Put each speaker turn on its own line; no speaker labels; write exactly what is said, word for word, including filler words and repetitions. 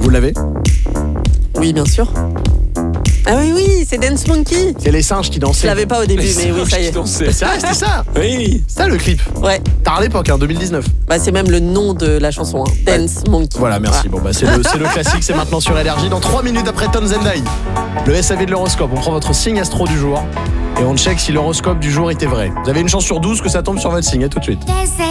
Vous l'avez ?
Oui, bien sûr. Ah oui, oui, c'est Dance Monkey.
C'est les singes qui dansaient.
Je l'avais pas au début, mais oui, ça y est.
C'est vrai, c'était ça.
Oui.
C'est ça le clip.
Ouais.
Tard à l'époque, hein, deux mille dix-neuf.
Bah, c'est même le nom de la chanson, hein. Dance Monkey.
Voilà, merci. Bon, bah, c'est le, c'est le classique, c'est maintenant sur Énergie. Dans trois minutes après Tones and I, le S A V de l'horoscope. On prend votre signe astro du jour et on check si l'horoscope du jour était vrai. Vous avez une chance sur douze que ça tombe sur votre signe. À tout de suite.